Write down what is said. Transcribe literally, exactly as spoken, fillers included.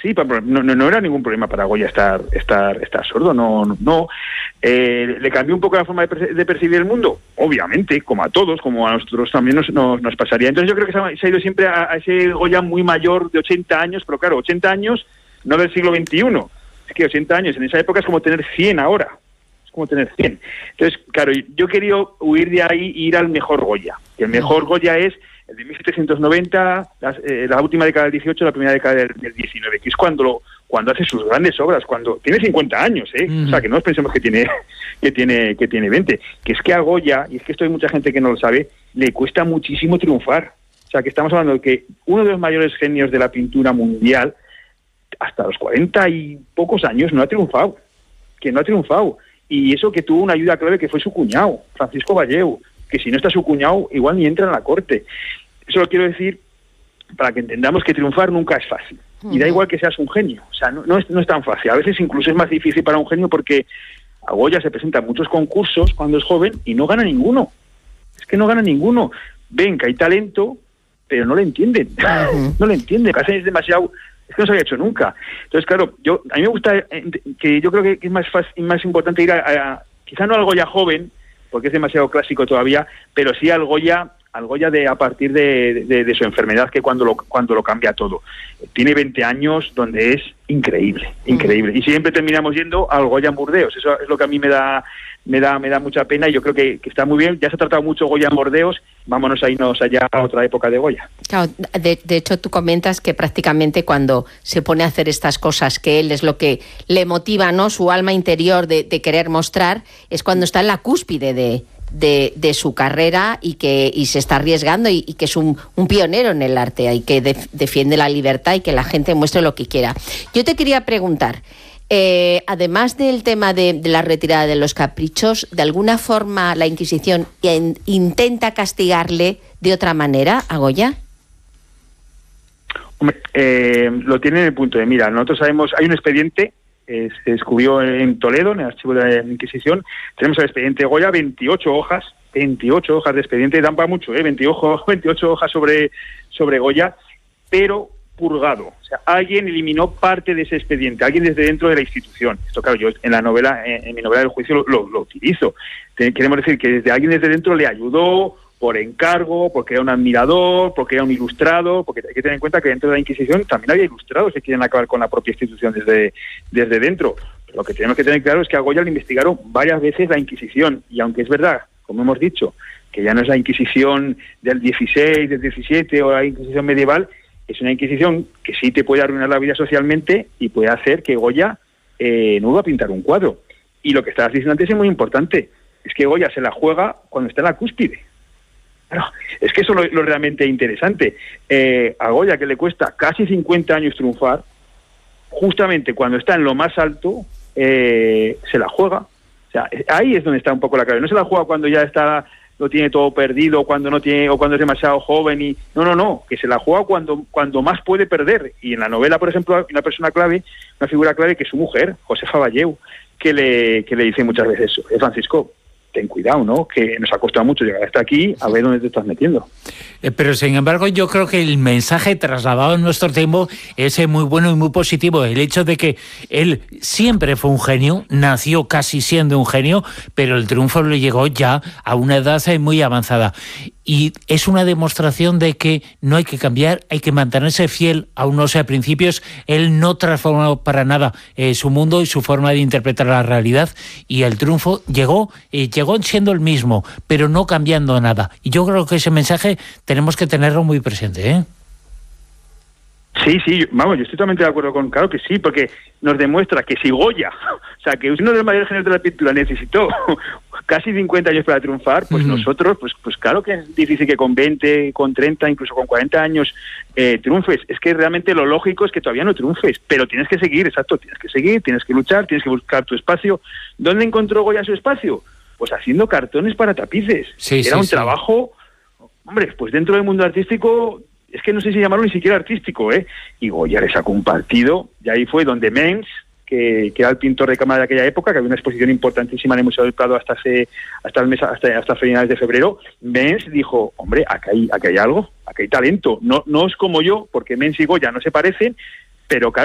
Sí, no, no, no era ningún problema para Goya estar estar estar sordo, no, no. Eh, ¿Le cambió un poco la forma de, perci- de percibir el mundo? Obviamente, como a todos, como a nosotros también nos, nos, nos pasaría. Entonces yo creo que se ha, se ha ido siempre a, a ese Goya muy mayor de ochenta años, pero claro, ochenta años no del siglo veintiuno. Es que ochenta años en esa época es como tener cien ahora. Es como tener cien. Entonces, claro, yo he querido huir de ahí e ir al mejor Goya. Y el mejor Goya es el de mil setecientos noventa, las, eh, la última década del dieciocho, la primera década del, del diecinueve, que es cuando lo, cuando hace sus grandes obras, cuando tiene cincuenta años, ¿eh? Mm. O sea, que no nos pensemos que tiene que tiene que tiene veinte, que es que a Goya, y es que esto hay mucha gente que no lo sabe, le cuesta muchísimo triunfar. O sea, que estamos hablando de que uno de los mayores genios de la pintura mundial, hasta los cuarenta y pocos años, no ha triunfado, que no ha triunfado. Y eso que tuvo una ayuda clave que fue su cuñado, Francisco Valleu, que si no está su cuñado, igual ni entra en la corte. Eso lo quiero decir para que entendamos que triunfar nunca es fácil. Y da igual que seas un genio. O sea, no, no, es, no es tan fácil. A veces incluso es más difícil para un genio porque a Goya se presenta en muchos concursos cuando es joven y no gana ninguno. Es que no gana ninguno. Ven que hay talento, pero no le entienden. Uh-huh. No le entienden. Casi es demasiado... Es que no se había hecho nunca. Entonces, claro, yo a mí me gusta que yo creo que es más fácil, más importante ir a, a... Quizá no al Goya joven, porque es demasiado clásico todavía, pero sí al Goya, al Goya de a partir de, de, de su enfermedad, que cuando lo cuando lo cambia todo. Tiene veinte años donde es increíble, increíble. Uh-huh. Y siempre terminamos yendo al Goya en Burdeos. Eso es lo que a mí me da me da me da mucha pena y yo creo que, que está muy bien. Ya se ha tratado mucho Goya en Burdeos, vámonos a irnos allá a otra época de Goya. Claro, de, de hecho tú comentas que prácticamente cuando se pone a hacer estas cosas, que él es lo que le motiva, ¿no? Su alma interior de, de querer mostrar, es cuando está en la cúspide de... De, de su carrera y que y se está arriesgando y, y que es un, un pionero en el arte y que def, defiende la libertad y que la gente muestre lo que quiera. Yo te quería preguntar, eh, además del tema de, de la retirada de los caprichos, ¿de alguna forma la Inquisición in, intenta castigarle de otra manera a Goya? Hombre, eh, lo tiene en el punto de mira. Nosotros sabemos, hay un expediente Eh, se descubrió en Toledo, en el archivo de la Inquisición. Tenemos el expediente Goya, veintiocho hojas, veintiocho hojas de expediente, dan para mucho, ¿eh? veintiocho, veintiocho hojas sobre, sobre Goya, pero purgado. O sea, alguien eliminó parte de ese expediente, alguien desde dentro de la institución. Esto, claro, yo en la novela, en, en mi novela del juicio lo, lo, lo utilizo. Te, queremos decir que desde alguien desde dentro le ayudó, por encargo, porque era un admirador, porque era un ilustrado, porque hay que tener en cuenta que dentro de la Inquisición también había ilustrados que quieren acabar con la propia institución desde, desde dentro. Pero lo que tenemos que tener claro es que a Goya le investigaron varias veces la Inquisición, y aunque es verdad, como hemos dicho, que ya no es la Inquisición del dieciséis, del diecisiete o la Inquisición medieval, es una Inquisición que sí te puede arruinar la vida socialmente y puede hacer que Goya eh, no va a pintar un cuadro. Y lo que estabas diciendo antes es muy importante, es que Goya se la juega cuando está en la cúspide. Claro, es que eso es lo, lo realmente interesante. Eh, a Goya, que le cuesta casi cincuenta años triunfar, justamente cuando está en lo más alto, eh, se la juega. O sea, ahí es donde está un poco la clave. No se la juega cuando ya está, lo tiene todo perdido, cuando no tiene, o cuando es demasiado joven. Y no, no, no, que se la juega cuando, cuando más puede perder. Y en la novela, por ejemplo, hay una persona clave, una figura clave, que es su mujer, Josefa Valleu, que le, que le dice muchas veces eso, eh, Francisco, ten cuidado, ¿no? Que nos ha costado mucho llegar hasta aquí, a ver dónde te estás metiendo. Eh, pero, sin embargo, yo creo que el mensaje trasladado en nuestro tiempo es eh, muy bueno y muy positivo. El hecho de que él siempre fue un genio, nació casi siendo un genio, pero el triunfo le llegó ya a una edad eh, muy avanzada. Y es una demostración de que no hay que cambiar, hay que mantenerse fiel a unos eh, principios. Él no transformó para nada eh, su mundo y su forma de interpretar la realidad, y el triunfo llegó, eh, llegó siendo el mismo, pero no cambiando nada. Y yo creo que ese mensaje tenemos que tenerlo muy presente, ¿eh? Sí, sí, vamos, yo estoy totalmente de acuerdo con, claro que sí, porque nos demuestra que si Goya, o sea, que uno de los mayores genios de la pintura necesitó casi cincuenta años para triunfar, pues uh-huh. nosotros, pues pues claro que es difícil que con veinte, con treinta, incluso con cuarenta años eh, triunfes. Es que realmente lo lógico es que todavía no triunfes, pero tienes que seguir, exacto, tienes que seguir, tienes que luchar, tienes que buscar tu espacio. ¿Dónde encontró Goya su espacio? Pues haciendo cartones para tapices. Sí, Era sí, un sí. trabajo, hombre, pues dentro del mundo artístico... Es que no sé si llamarlo ni siquiera artístico, ¿eh? Y Goya le sacó un partido, y ahí fue donde Mengs, que, que era el pintor de cámara de aquella época, que había una exposición importantísima en el Museo del Prado hasta hace, hasta el mes, hasta, hasta finales de febrero. Mengs dijo, hombre, acá hay, acá hay algo, acá hay talento. No, no es como yo, porque Mengs y Goya no se parecen, pero claro,